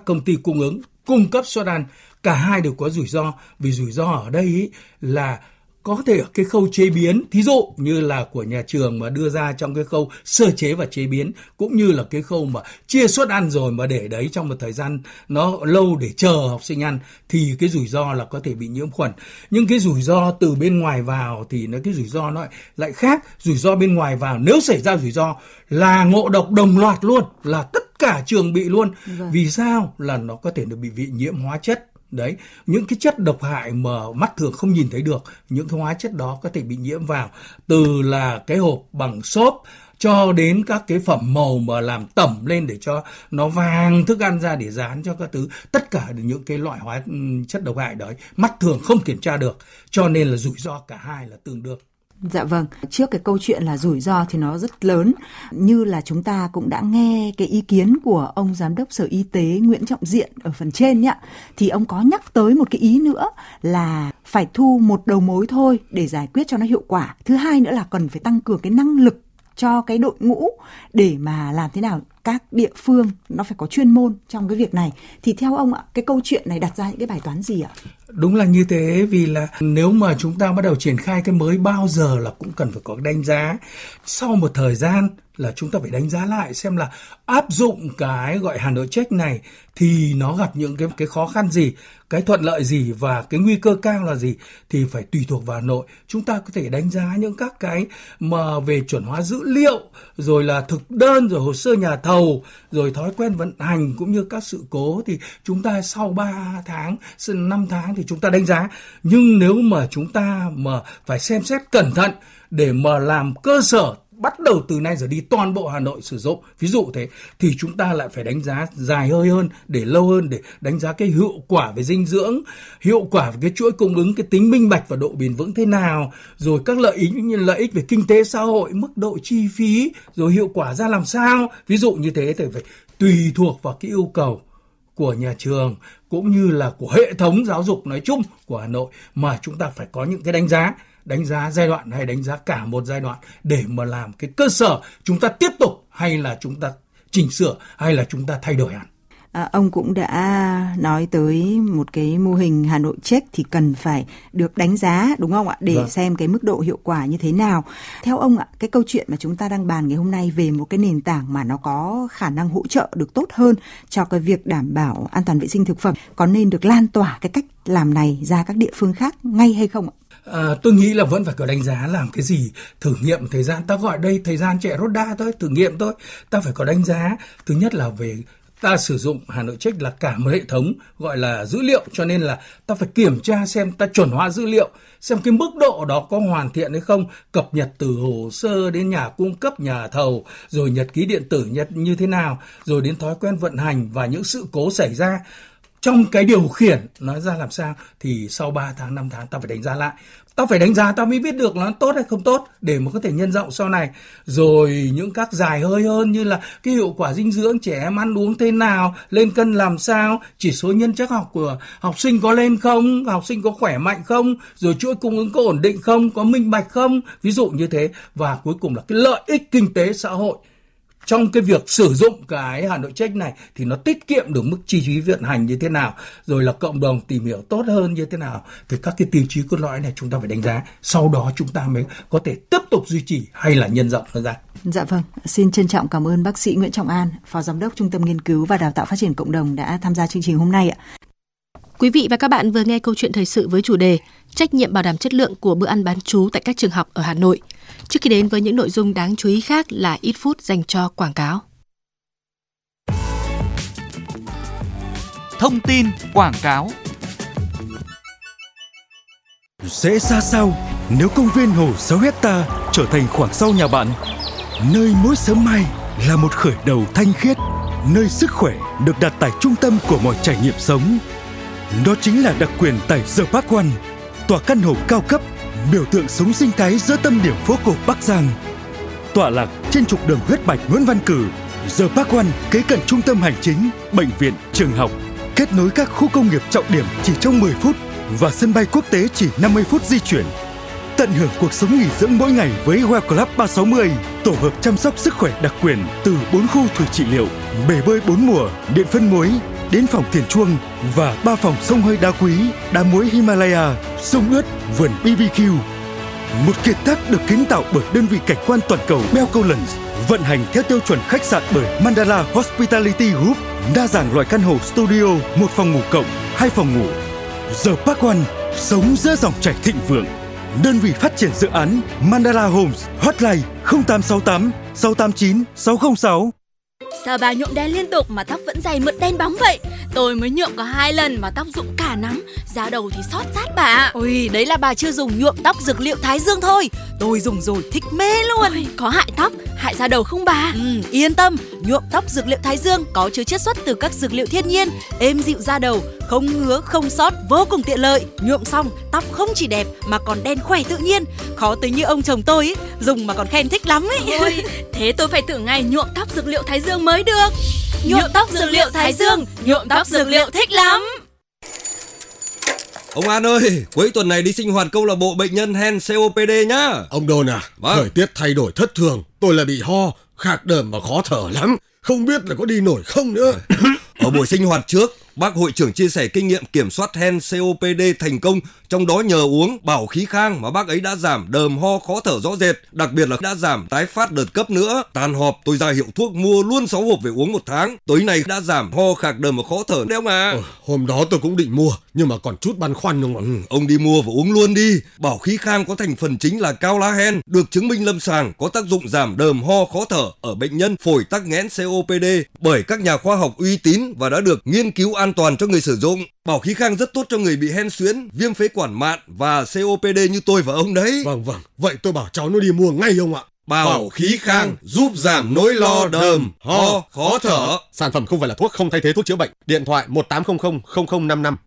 công ty cung cấp suất ăn, cả hai đều có rủi ro. Vì rủi ro ở đây ý là có thể ở cái khâu chế biến, thí dụ như là của nhà trường mà đưa ra trong cái khâu sơ chế và chế biến, cũng như là cái khâu mà chia suất ăn rồi mà để đấy trong một thời gian nó lâu để chờ học sinh ăn, thì cái rủi ro là có thể bị nhiễm khuẩn. Nhưng cái rủi ro từ bên ngoài vào thì cái rủi ro nó lại khác. Rủi ro bên ngoài vào, nếu xảy ra rủi ro là ngộ độc đồng loạt luôn, là tất cả trường bị luôn. Vì sao? Là nó có thể bị nhiễm hóa chất. Đấy, những cái chất độc hại mà mắt thường không nhìn thấy được, những cái hóa chất đó có thể bị nhiễm vào, từ là cái hộp bằng xốp cho đến các cái phẩm màu mà làm tẩm lên để cho nó vàng thức ăn ra để dán cho các thứ. Tất cả những cái loại hóa chất độc hại đấy mắt thường không kiểm tra được, cho nên là rủi ro cả hai là tương đương. Dạ vâng, trước cái câu chuyện là rủi ro thì nó rất lớn, như là chúng ta cũng đã nghe cái ý kiến của ông Giám đốc Sở Y tế Nguyễn Trọng Diện ở phần trên nhá, thì ông có nhắc tới một cái ý nữa là phải thu một đầu mối thôi để giải quyết cho nó hiệu quả. Thứ hai nữa là cần phải tăng cường cái năng lực cho cái đội ngũ để mà làm thế nào các địa phương nó phải có chuyên môn trong cái việc này. Thì theo ông ạ, cái câu chuyện này đặt ra những cái bài toán gì ạ? Đúng là như thế, vì là nếu mà chúng ta bắt đầu triển khai cái mới bao giờ là cũng cần phải có đánh giá. Sau một thời gian là chúng ta phải đánh giá lại xem là áp dụng cái gọi Hà Nội Check này thì nó gặp những cái khó khăn gì, cái thuận lợi gì và cái nguy cơ cao là gì, thì phải tùy thuộc vào Hà Nội. Chúng ta có thể đánh giá những các cái mà về chuẩn hóa dữ liệu, rồi là thực đơn, rồi hồ sơ nhà thầu, rồi thói quen vận hành cũng như các sự cố, thì chúng ta sau 3 tháng, 5 tháng thì chúng ta đánh giá. Nhưng nếu mà chúng ta mà phải xem xét cẩn thận để mà làm cơ sở bắt đầu từ nay giờ đi toàn bộ Hà Nội sử dụng, ví dụ thế, thì chúng ta lại phải đánh giá dài hơi hơn, để lâu hơn, để đánh giá cái hiệu quả về dinh dưỡng, hiệu quả về cái chuỗi cung ứng, cái tính minh bạch và độ bền vững thế nào, rồi các lợi ích như lợi ích về kinh tế xã hội, mức độ chi phí, rồi hiệu quả ra làm sao. Ví dụ như thế thì phải tùy thuộc vào cái yêu cầu của nhà trường cũng như là của hệ thống giáo dục nói chung của Hà Nội mà chúng ta phải có những cái đánh giá giai đoạn hay đánh giá cả một giai đoạn để mà làm cái cơ sở chúng ta tiếp tục hay là chúng ta chỉnh sửa hay là chúng ta thay đổi hẳn. Ông cũng đã nói tới một cái mô hình Hà Nội Check thì cần phải được đánh giá, đúng không ạ? Để xem cái mức độ hiệu quả như thế nào. Theo ông ạ, cái câu chuyện mà chúng ta đang bàn ngày hôm nay về một cái nền tảng mà nó có khả năng hỗ trợ được tốt hơn cho cái việc đảm bảo an toàn vệ sinh thực phẩm, có nên được lan tỏa cái cách làm này ra các địa phương khác ngay hay không ạ? Tôi nghĩ là vẫn phải có đánh giá. Làm cái gì thử nghiệm thời gian, ta gọi đây thời gian chạy Roda thôi, thử nghiệm thôi. Ta phải có đánh giá. Thứ nhất là về ta sử dụng Hà Nội Check là cả một hệ thống gọi là dữ liệu, cho nên là ta phải kiểm tra xem ta chuẩn hóa dữ liệu, xem cái mức độ đó có hoàn thiện hay không, cập nhật từ hồ sơ đến nhà cung cấp, nhà thầu, rồi nhật ký điện tử như thế nào, rồi đến thói quen vận hành và những sự cố xảy ra trong cái điều khiển nó ra làm sao, thì sau 3 tháng, 5 tháng ta phải đánh giá lại. Ta phải đánh giá ta mới biết được nó tốt hay không tốt để mà có thể nhân rộng sau này. Rồi những các dài hơi hơn như là cái hiệu quả dinh dưỡng, trẻ em ăn uống thế nào, lên cân làm sao, chỉ số nhân chất học của học sinh có lên không, học sinh có khỏe mạnh không, rồi chuỗi cung ứng có ổn định không, có minh bạch không, ví dụ như thế. Và cuối cùng là cái lợi ích kinh tế xã hội trong cái việc sử dụng cái Hà Nội Check này thì nó tiết kiệm được mức chi phí vận hành như thế nào, rồi là cộng đồng tìm hiểu tốt hơn như thế nào. Thì các cái tiêu chí cốt lõi này chúng ta phải đánh giá, sau đó chúng ta mới có thể tiếp tục duy trì hay là nhân rộng nó ra. Dạ vâng, xin trân trọng cảm ơn bác sĩ Nguyễn Trọng An, Phó Giám đốc Trung tâm Nghiên cứu và Đào tạo Phát triển Cộng đồng đã tham gia chương trình hôm nay ạ. Quý vị và các bạn vừa nghe câu chuyện thời sự với chủ đề trách nhiệm bảo đảm chất lượng của bữa ăn bán trú tại các trường học ở Hà Nội. Trước khi đến với những nội dung đáng chú ý khác là ít phút dành cho quảng cáo. Thông tin quảng cáo. Sẽ ra sao nếu công viên hồ 6 hecta trở thành khoảng sau nhà bạn? Nơi mỗi sớm mai là một khởi đầu thanh khiết, nơi sức khỏe được đặt tại trung tâm của mọi trải nghiệm sống. Đó chính là đặc quyền tại The Park One, tòa căn hộ cao cấp, biểu tượng sống sinh thái giữa tâm điểm phố cổ Bắc Giang. Tọa lạc trên trục đường huyết mạch Nguyễn Văn Cử, The Park One kế cận trung tâm hành chính, bệnh viện, trường học, kết nối các khu công nghiệp trọng điểm chỉ trong 10 phút và sân bay quốc tế chỉ 50 phút di chuyển. Tận hưởng cuộc sống nghỉ dưỡng mỗi ngày với Well Club 360, tổ hợp chăm sóc sức khỏe đặc quyền từ 4 khu thủy trị liệu, bể bơi 4 mùa, điện phân muối, đến phòng Thiền Chuông và 3 phòng sông hơi đá quý, đá muối Himalaya, sông ướt, vườn BBQ. Một kiệt tác được kiến tạo bởi đơn vị cảnh quan toàn cầu Bell Collins, vận hành theo tiêu chuẩn khách sạn bởi Mandala Hospitality Group, đa dạng loại căn hộ studio, 1 phòng ngủ cộng, 2 phòng ngủ. The Park One, sống giữa dòng chảy thịnh vượng. Đơn vị phát triển dự án Mandala Homes, hotline 0868 689 606. Sao bà nhuộm đen liên tục mà tóc vẫn dày mượt đen bóng vậy? Tôi mới nhuộm có 2 lần mà tóc rụng cả nắm, da đầu thì xót rát bà. Ôi, đấy là bà chưa dùng nhuộm tóc dược liệu Thái Dương thôi. Tôi dùng rồi thích mê luôn. Ôi, có hại tóc, hại da đầu không bà? Yên tâm, nhuộm tóc dược liệu Thái Dương có chứa chiết xuất từ các dược liệu thiên nhiên, êm dịu da đầu, không ngứa, không xót, vô cùng tiện lợi. Nhuộm xong, tóc không chỉ đẹp mà còn đen khỏe tự nhiên. Khó tính như ông chồng tôi ấy, dùng mà còn khen thích lắm ấy. Ôi, thế tôi phải thử ngày nhuộm tóc dược liệu Thái Dương mới được. Nhuộm tóc dược liệu Thái Dương, nhuộm tóc dược liệu thích lắm. Ông An ơi, cuối tuần này đi sinh hoạt câu lạc bộ bệnh nhân hen COPD nhá. Ông Đôn à, vâng. Thời tiết thay đổi thất thường, tôi là bị ho, khạc đờm và khó thở lắm. Không biết là có đi nổi không nữa. Ở buổi sinh hoạt trước, bác hội trưởng chia sẻ kinh nghiệm kiểm soát hen COPD thành công, trong đó nhờ uống bảo khí khang mà bác ấy đã giảm đờm ho khó thở rõ rệt, đặc biệt là đã giảm tái phát đợt cấp nữa. Tan họp tôi ra hiệu thuốc mua luôn 6 hộp về uống 1 tháng. Tối nay đã giảm ho khạc đờm và khó thở đấy ông à. Hôm đó tôi cũng định mua nhưng mà còn chút băn khoăn không ạ. Ông đi mua và uống luôn đi. Bảo khí khang có thành phần chính là cao lá hen, được chứng minh lâm sàng có tác dụng giảm đờm ho khó thở ở bệnh nhân phổi tắc nghẽn COPD bởi các nhà khoa học uy tín và đã được nghiên cứu an toàn cho người sử dụng. Bảo khí khang rất tốt cho người bị hen suyễn, viêm phế quản mạn và COPD như tôi và ông đấy. Vâng, vậy tôi bảo cháu nó đi mua ngay ông ạ. Bảo khí khang giúp giảm nỗi lo đờm, ho, khó thở. Sản phẩm không phải là thuốc, không thay thế thuốc chữa bệnh. Điện thoại 1800 0055.